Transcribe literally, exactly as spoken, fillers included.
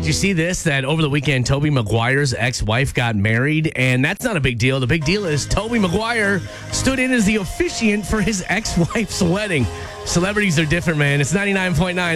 you see this? That over the weekend, Tobey Maguire's ex-wife got married, and that's not a big deal. The big deal is Tobey Maguire stood in as the officiant for his ex-wife's wedding. Celebrities are different, man. It's ninety-nine point nine.